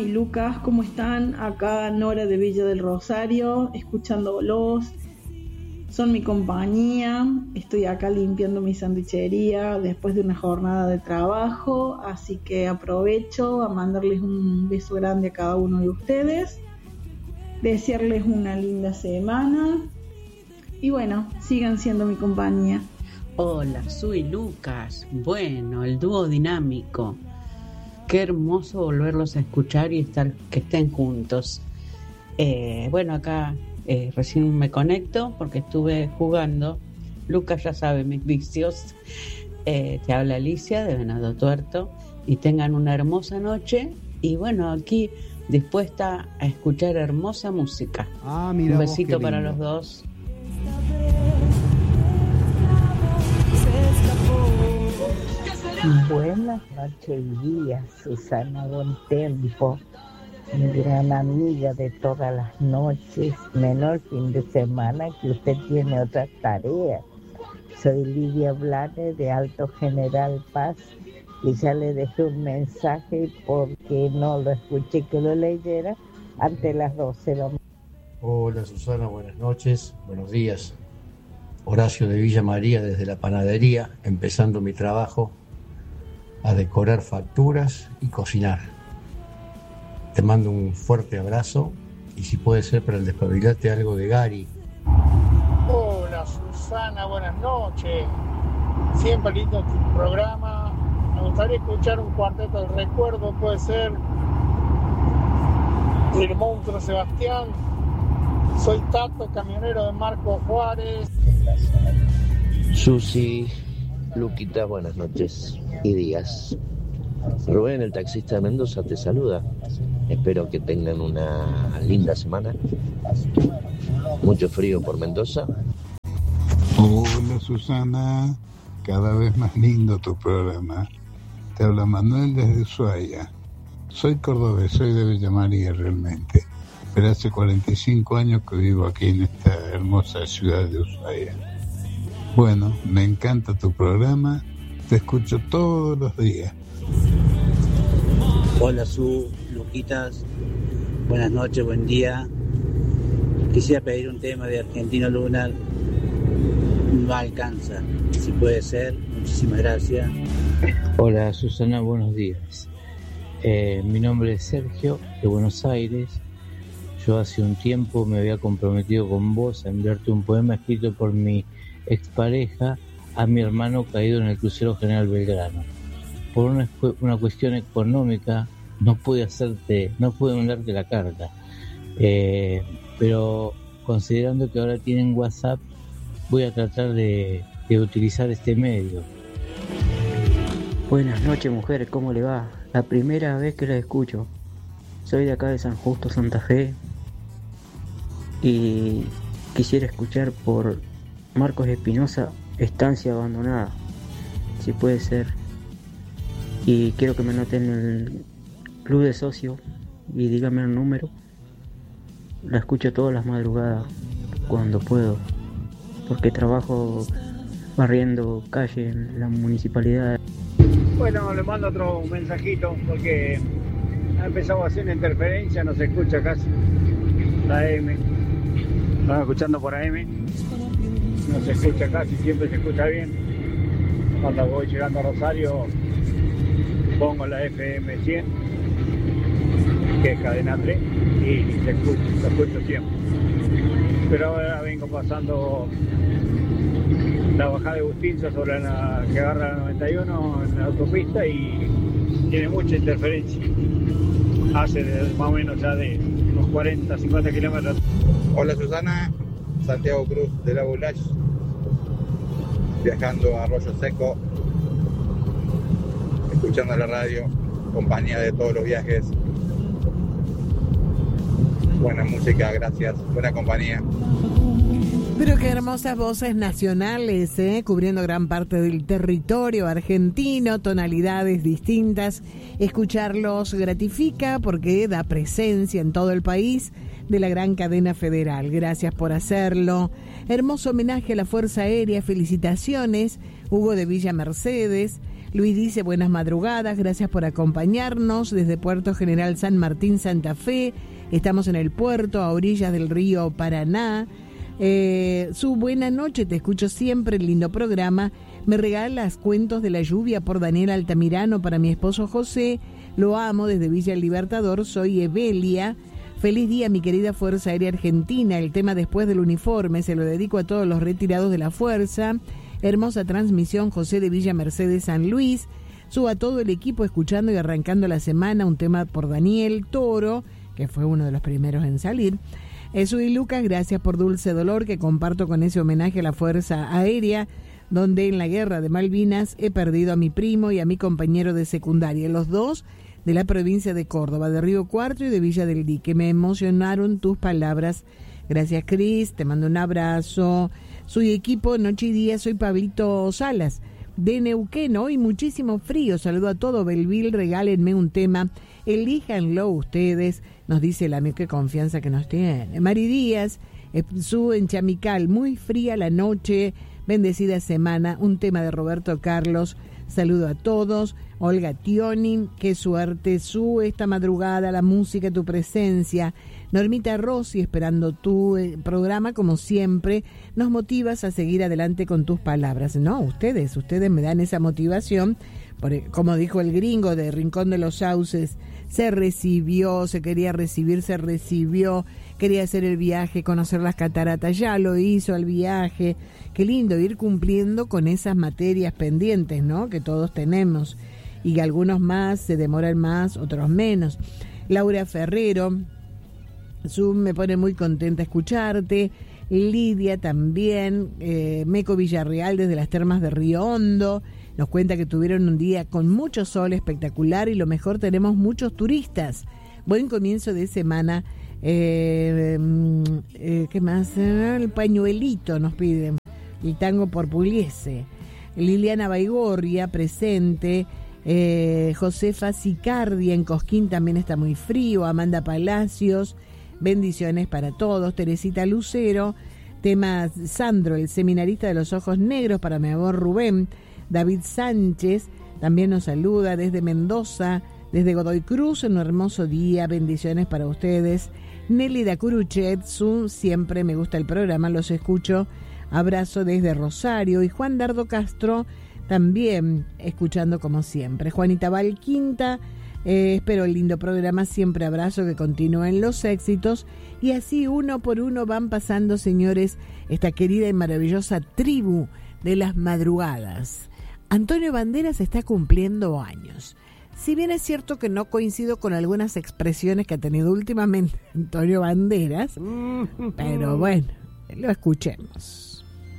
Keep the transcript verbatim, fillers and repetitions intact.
y Lucas, ¿cómo están? Acá Nora de Villa del Rosario, escuchándolos. Son mi compañía. Estoy acá limpiando mi sandwichería después de una jornada de trabajo, así que aprovecho a mandarles un beso grande a cada uno de ustedes, desearles una linda semana y bueno, sigan siendo mi compañía. Hola, soy Lucas. Bueno, el dúo dinámico. Qué hermoso volverlos a escuchar y estar que estén juntos. Eh, bueno, acá eh, recién me conecto porque estuve jugando. Lucas ya sabe mis vicios. Eh, te habla Alicia de Venado Tuerto y tengan una hermosa noche. Y bueno, aquí dispuesta a escuchar hermosa música. Ah, mira, un besito vos, para los dos. Buenas noches, día, Susana Bontempo, mi gran amiga de todas las noches, menor fin de semana que usted tiene otras tareas. Soy Lidia Blanes de Alto General Paz y ya le dejé un mensaje porque no lo escuché que lo leyera ante las doce de la mañana. Hola Susana, buenas noches, buenos días. Horacio de Villa María desde la panadería, empezando mi trabajo a decorar facturas y cocinar. Te mando un fuerte abrazo y si puede ser para el despabilate algo de Gary. Hola Susana, buenas noches. Siempre lindo tu programa. Me gustaría escuchar un cuarteto del recuerdo, puede ser El Monstruo Sebastián. Soy Tato, camionero de Marco Juárez. Susi, Luquita, buenas noches y días. Rubén, el taxista de Mendoza, te saluda. Espero que tengan una linda semana. Mucho frío por Mendoza. Hola Susana, cada vez más lindo tu programa. Te habla Manuel desde Ushuaia. Soy cordobés, soy de Villa María realmente, pero hace cuarenta y cinco años que vivo aquí en esta hermosa ciudad de Ushuaia. Bueno, me encanta tu programa, te escucho todos los días. Hola Su, Luquitas, buenas noches, buen día. Quisiera pedir un tema de Argentino Lunar, no alcanza, si puede ser, muchísimas gracias. Hola Susana, buenos días. Eh, mi nombre es Sergio, de Buenos Aires. Yo hace un tiempo me había comprometido con vos a enviarte un poema escrito por mi expareja a mi hermano caído en el crucero General Belgrano. Por una, una cuestión económica no pude hacerte, no pude mandarte la carta, eh, pero considerando que ahora tienen WhatsApp, voy a tratar de, de utilizar este medio. Buenas noches, mujer, ¿cómo le va? La primera vez que la escucho. Soy de acá de San Justo, Santa Fe, y quisiera escuchar por Marcos Espinosa, Estancia Abandonada, si puede ser. Y quiero que me anoten en el club de socios y díganme el número. La escucho todas las madrugadas cuando puedo, porque trabajo barriendo calle en la municipalidad. Bueno, le mando otro mensajito porque ha empezado a hacer una interferencia, no se escucha casi la A M. Estamos escuchando por A M, no se escucha casi, siempre se escucha bien. Cuando voy llegando a Rosario pongo la F M cien, que es cadena tres, y se escucha, se escucha siempre. Pero ahora vengo pasando la bajada de Bustinza sobre la que agarra la noventa y uno en la autopista y tiene mucha interferencia. Hace de, más o menos ya de unos cuarenta, cincuenta kilómetros. Hola Susana, Santiago Cruz de la Bulach, viajando a Arroyo Seco, escuchando la radio, compañía de todos los viajes. Buena música, gracias, buena compañía. Pero qué hermosas voces nacionales, ¿eh? Cubriendo gran parte del territorio argentino, tonalidades distintas. Escucharlos gratifica porque da presencia en todo el país de la gran cadena federal. Gracias por hacerlo. Hermoso homenaje a la Fuerza Aérea, felicitaciones. Hugo de Villa Mercedes. Luis dice, buenas madrugadas, gracias por acompañarnos desde Puerto General San Martín, Santa Fe. Estamos en el puerto, a orillas del río Paraná. Eh, su buena noche, te escucho siempre, el lindo programa. Me regalas cuentos de la lluvia por Daniel Altamirano para mi esposo José. Lo amo desde Villa El Libertador, soy Evelia. Feliz día, mi querida Fuerza Aérea Argentina. El tema después del uniforme se lo dedico a todos los retirados de la Fuerza. Hermosa transmisión, José de Villa Mercedes, San Luis. Suba todo el equipo escuchando y arrancando la semana un tema por Daniel Toro, que fue uno de los primeros en salir. Eh, soy Lucas, gracias por Dulce Dolor, que comparto con ese homenaje a la Fuerza Aérea, donde en la guerra de Malvinas he perdido a mi primo y a mi compañero de secundaria, los dos de la provincia de Córdoba, de Río Cuarto y de Villa del Dique. Me emocionaron tus palabras. Gracias, Cris, te mando un abrazo. Soy equipo Noche y Día, soy Pablito Salas, de Neuquén, hoy muchísimo frío. Saludo a todo Belville, regálenme un tema, elíjanlo ustedes, nos dice el amigo, qué confianza que nos tiene. Mari Díaz, su en Chamical, muy fría la noche, bendecida semana, un tema de Roberto Carlos. Saludo a todos. Olga Tioni, qué suerte su esta madrugada, la música, tu presencia. Normita Rossi, esperando tu eh, programa, como siempre, nos motivas a seguir adelante con tus palabras. No, ustedes, ustedes me dan esa motivación, porque, como dijo el gringo de Rincón de los Sauces, se recibió, se quería recibir, se recibió, quería hacer el viaje, conocer las cataratas, ya lo hizo el viaje. Qué lindo ir cumpliendo con esas materias pendientes, ¿no?, que todos tenemos, y que algunos más se demoran más, otros menos. Laura Ferrero, Zoom, me pone muy contenta escucharte. Lidia también, eh, Meco Villarreal desde las Termas de Río Hondo, nos cuenta que tuvieron un día con mucho sol espectacular y lo mejor, tenemos muchos turistas. Buen comienzo de semana. Eh, eh, ¿Qué más? El pañuelito nos piden. El tango por Pugliese. Liliana Baigorria, presente. Eh, Josefa Sicardia en Cosquín también está muy frío. Amanda Palacios, bendiciones para todos. Teresita Lucero, tema Sandro, el seminarista de los ojos negros, para mi amor Rubén. David Sánchez también nos saluda desde Mendoza, desde Godoy Cruz, un hermoso día, bendiciones para ustedes. Nélida Curuchet, siempre me gusta el programa, los escucho, abrazo desde Rosario. Y Juan Dardo Castro, también escuchando como siempre. Juanita Valquinta, eh, espero el lindo programa, siempre abrazo, que continúen los éxitos. Y así uno por uno van pasando, señores, esta querida y maravillosa tribu de las madrugadas. Antonio Banderas está cumpliendo años. Si bien es cierto que no coincido con algunas expresiones que ha tenido últimamente Antonio Banderas, pero bueno, lo escuchemos.